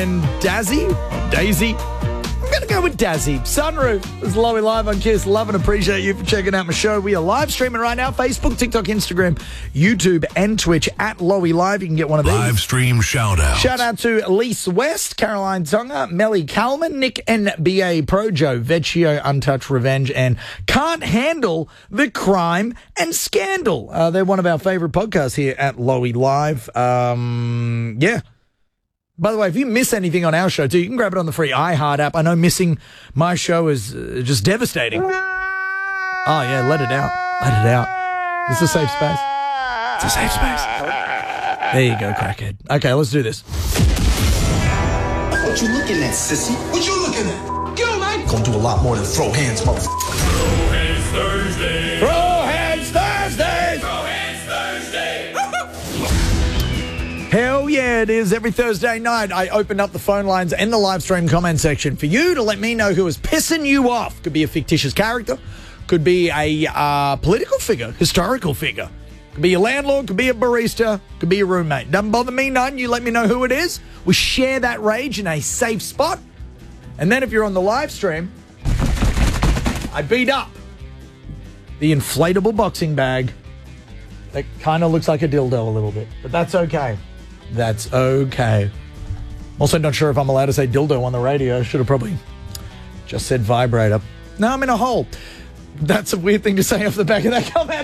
and Daisy. I'm going to go with Dazzy. Sunroof is Lowy Live on Kiss. Love and appreciate you for checking out my show. We are live streaming right now. Facebook, TikTok, Instagram, YouTube, and Twitch at Lowy Live. You can get one of these. Live stream shout out. Shout out to Lise West, Caroline Tonga, Melly Kalman, Nick NBA Projo, Vecchio, Untouched Revenge, and Can't Handle the Crime and Scandal. They're one of our favorite podcasts here at Lowy Live. Yeah. By the way, if you miss anything on our show, too, you can grab it on the free iHeart app. I know missing my show is just devastating. Oh, yeah, let it out. Let it out. It's a safe space. It's a safe space. There you go, crackhead. Okay, let's do this. What you looking at, sissy? What you looking at? Get on, man. Gonna do a lot more than throw hands, motherfucker. Throw hands Thursday. Throw hands Thursday. Throw hands Thursday. Hell yeah, it is. Every Thursday night, I open up the phone lines and the live stream comment section for you to let me know who is pissing you off. Could be a fictitious character. Could be a political figure, historical figure. Could be your landlord, could be a barista, could be your roommate. Doesn't bother me none. You let me know who it is. We share that rage in a safe spot. And then if you're on the live stream, I beat up the inflatable boxing bag that kind of looks like a dildo a little bit. But that's okay. That's okay. Also not sure if I'm allowed to say dildo on the radio. Should have probably just said vibrator. No, I'm in a hole. That's a weird thing to say off the back of that comment.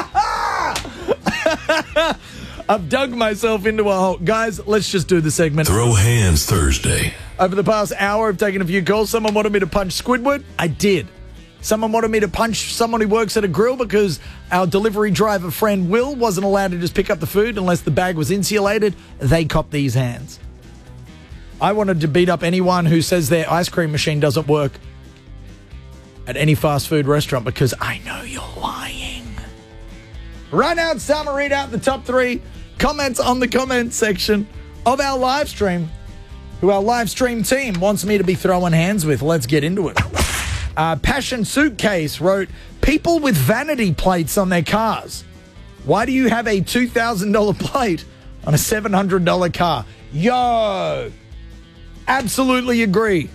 I've dug myself into a hole. Guys, let's just do the segment. Throw hands Thursday. Over the past hour, I've taken a few calls. Someone wanted me to punch Squidward. I did. Someone wanted me to punch someone who works at a grill because our delivery driver friend Will wasn't allowed to just pick up the food unless the bag was insulated. They copped these hands. I wanted to beat up anyone who says their ice cream machine doesn't work at any fast food restaurant because I know you're lying. Right now, it's time to read out the top 3 comments on the comment section of our live stream, who our live stream team wants me to be throwing hands with. Let's get into it. Passion Suitcase wrote, people with vanity plates on their cars. Why do you have a $2,000 plate on a $700 car? Yo, absolutely agree.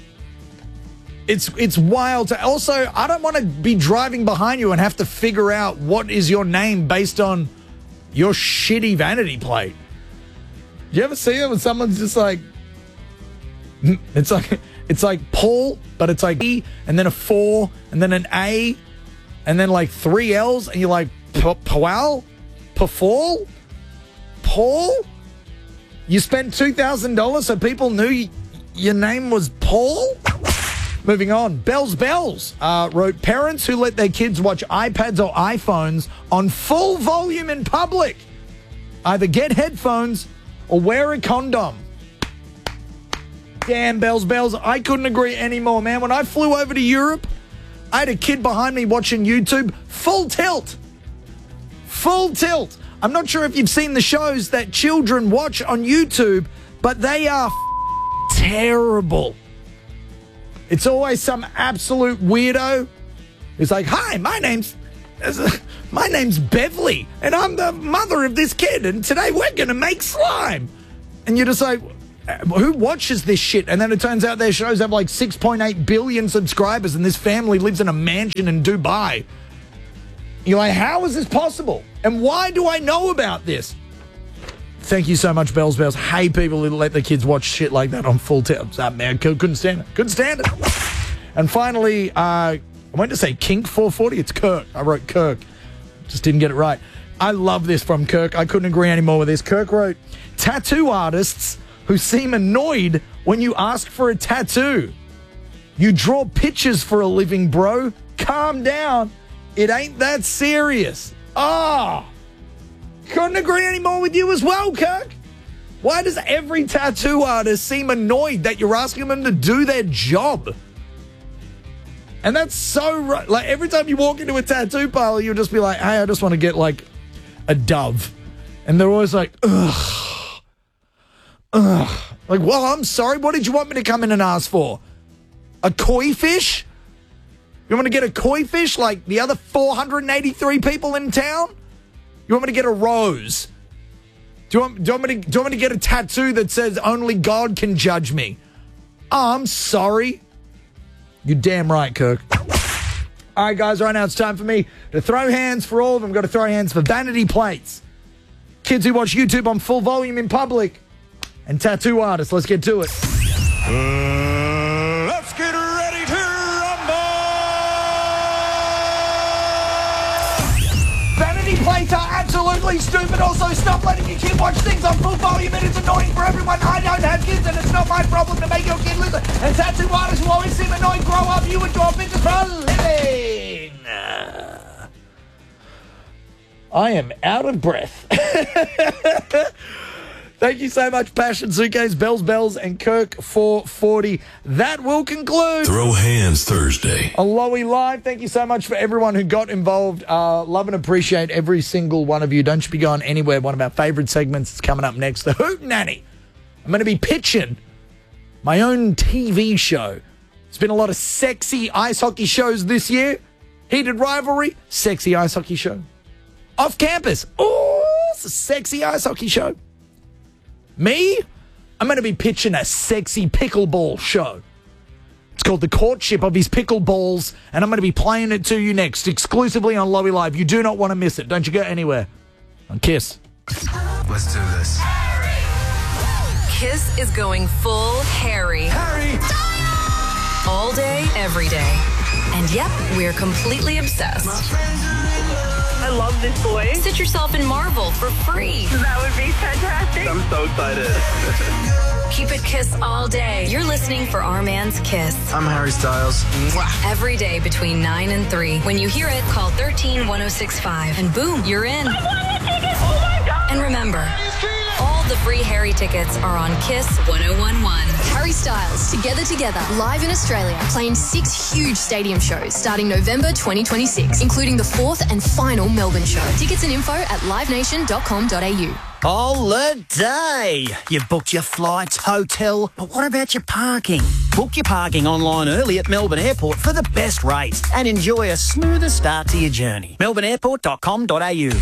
It's wild. Also, I don't want to be driving behind you and have to figure out what is your name based on your shitty vanity plate. Do you ever see it when someone's just like, it's like Paul, but it's like E, and then a 4, and then an A, and then like 3 L's, and you're like, Paul? You spent $2,000 so people knew your name was Paul? Moving on. Bells wrote, parents who let their kids watch iPads or iPhones on full volume in public either get headphones or wear a condom. Damn, Bells. I couldn't agree anymore, man. When I flew over to Europe, I had a kid behind me watching YouTube. Full tilt. I'm not sure if you've seen the shows that children watch on YouTube, but they are terrible. It's always some absolute weirdo who's like, hi, my name's Beverly, and I'm the mother of this kid, and today we're going to make slime. And you're just like, who watches this shit? And then it turns out their shows have like 6.8 billion subscribers, and this family lives in a mansion in Dubai. You're like, how is this possible? And why do I know about this? Thank you so much, Bells. Hate people who let their kids watch shit like that on full tilt. Man, couldn't stand it. And finally, I went to say Kink 440. It's Kirk. I wrote Kirk. Just didn't get it right. I love this from Kirk. I couldn't agree anymore with this. Kirk wrote, tattoo artists who seem annoyed when you ask for a tattoo. You draw pictures for a living, bro. Calm down. It ain't that serious. Couldn't agree anymore with you as well, Kirk. Why does every tattoo artist seem annoyed that you're asking them to do their job? And that's so right. Like, every time you walk into a tattoo parlor, you'll just be like, hey, I just want to get, like, a dove. And they're always like, ugh. Like, well, I'm sorry. What did you want me to come in and ask for? A koi fish? You want me to get a koi fish like the other 483 people in town? You want me to get a rose? Do you want me to get a tattoo that says only God can judge me? Oh, I'm sorry. You're damn right, Kirk. All right, guys, right now it's time for me to throw hands for all of them. Got to throw hands for vanity plates, kids who watch YouTube on full volume in public, and tattoo artists. Let's get to it. Let's get ready to rumble! Vanity plates are absolutely stupid. Also, stop letting your kid watch things on full volume. It is annoying for everyone. I don't have kids, and it's not my problem to make your kid listen. And tattoo artists who always seem annoying, grow up. You and your bitches for a living. I am out of breath. Thank you so much, Passion Suitcase, Bells, and Kirk 440. That will conclude Throw Hands Thursday. on Lowy Live. Thank you so much for everyone who got involved. Love and appreciate every single one of you. Don't you be going anywhere. One of our favourite segments is coming up next, The Hoot Nanny. I'm going to be pitching my own TV show. There's been a lot of sexy ice hockey shows this year. Heated Rivalry, sexy ice hockey show. Off Campus, it's a sexy ice hockey show. Me, I'm going to be pitching a sexy pickleball show. It's called The Courtship of His Pickleballs, and I'm going to be playing it to you next, exclusively on Lowy Live. You do not want to miss it. Don't you go anywhere. On Kiss. Let's do this. Kiss is going full Harry. All day, every day. And yep, we're completely obsessed. I love this boy. Sit yourself in Marvel for free. That would be fantastic. I'm so excited. Keep it Kiss all day. You're listening for Our Man's Kiss. I'm Harry Styles. Every day between 9 and 3. When you hear it, call 13-1065. And boom, you're in. I won the ticket. Oh my God. And remember, all the free Harry tickets are on Kiss 1011. Harry Styles, Together, live in Australia, playing 6 huge stadium shows starting November 2026, including the 4th and final Melbourne show. Tickets and info at livenation.com.au. Holiday! You've booked your flights, hotel, but what about your parking? Book your parking online early at Melbourne Airport for the best rates and enjoy a smoother start to your journey. melbourneairport.com.au.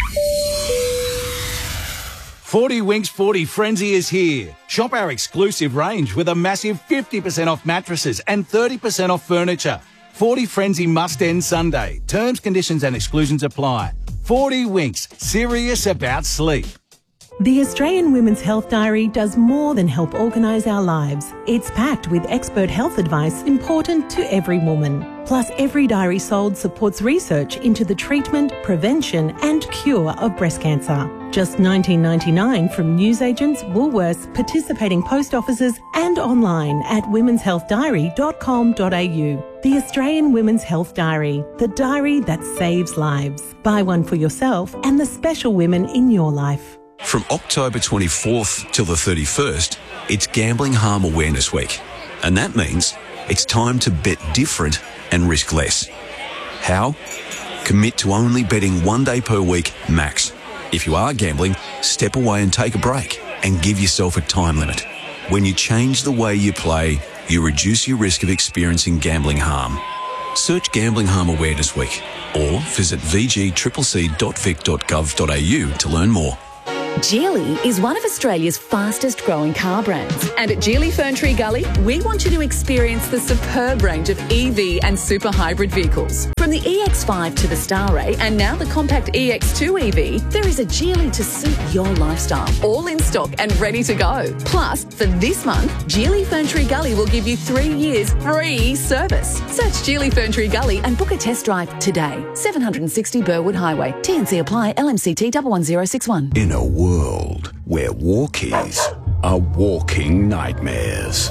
40 Winks 40 Frenzy is here. Shop our exclusive range with a massive 50% off mattresses and 30% off furniture. 40 Frenzy must end Sunday. Terms, conditions and exclusions apply. 40 Winks, serious about sleep. The Australian Women's Health Diary does more than help organise our lives. It's packed with expert health advice important to every woman. Plus, every diary sold supports research into the treatment, prevention and cure of breast cancer. Just $19.99 from newsagents, Woolworths, participating post offices and online at womenshealthdiary.com.au. The Australian Women's Health Diary, the diary that saves lives. Buy one for yourself and the special women in your life. From October 24th till the 31st, it's Gambling Harm Awareness Week. And that means it's time to bet different and risk less. How? Commit to only betting 1 day per week max. If you are gambling, step away and take a break and give yourself a time limit. When you change the way you play, you reduce your risk of experiencing gambling harm. Search Gambling Harm Awareness Week or visit vgccc.vic.gov.au to learn more. Geely is one of Australia's fastest growing car brands. And at Geely Ferntree Gully, we want you to experience the superb range of EV and super hybrid vehicles. From the EX5 to the Starray and now the compact EX2 EV, there is a Geely to suit your lifestyle. All in stock and ready to go. Plus, for this month, Geely Ferntree Gully will give you 3 years free service. Search Geely Ferntree Gully and book a test drive today. 760 Burwood Highway. TNC apply. LMCT 11061. In a world where walkies are walking nightmares.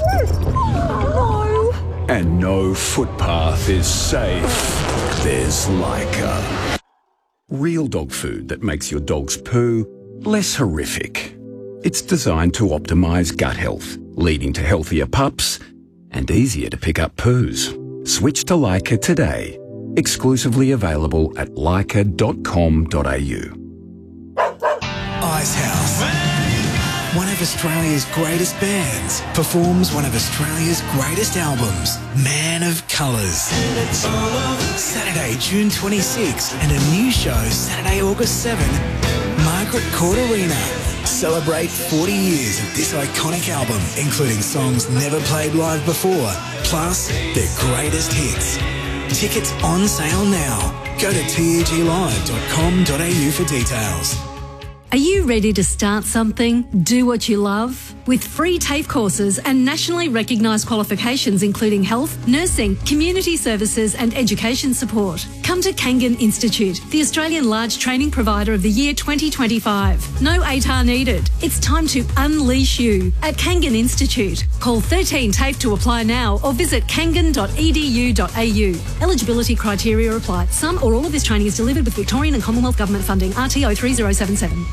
And no footpath is safe, there's Leica. Real dog food that makes your dog's poo less horrific. It's designed to optimize gut health, leading to healthier pups and easier to pick up poos. Switch to Leica today. Exclusively available at leica.com.au. Ice House, one of Australia's greatest bands, performs one of Australia's greatest albums, Man of Colours. Saturday, June 26, and a new show Saturday, August 7. Margaret Court Arena. Celebrate 40 years of this iconic album, including songs never played live before, plus their greatest hits. Tickets on sale now. Go to taglive.com.au for details. Are you ready to start something? Do what you love? With free TAFE courses and nationally recognised qualifications including health, nursing, community services and education support. Come to Kangan Institute, the Australian large training provider of the year 2025. No ATAR needed. It's time to unleash you at Kangan Institute. Call 13 TAFE to apply now or visit kangan.edu.au. Eligibility criteria apply. Some or all of this training is delivered with Victorian and Commonwealth Government funding. RTO 3077.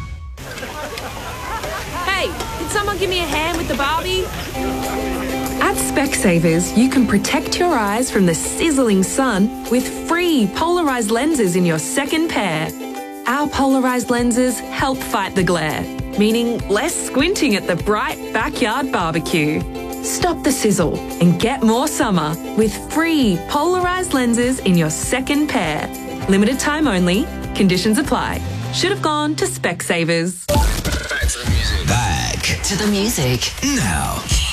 Hey, did someone give me a hand with the Barbie? At Specsavers, you can protect your eyes from the sizzling sun with free polarised lenses in your second pair. Our polarised lenses help fight the glare, meaning less squinting at the bright backyard barbecue. Stop the sizzle and get more summer with free polarised lenses in your second pair. Limited time only. Conditions apply. Should have gone to Specsavers. Back to the music. To the music. Now.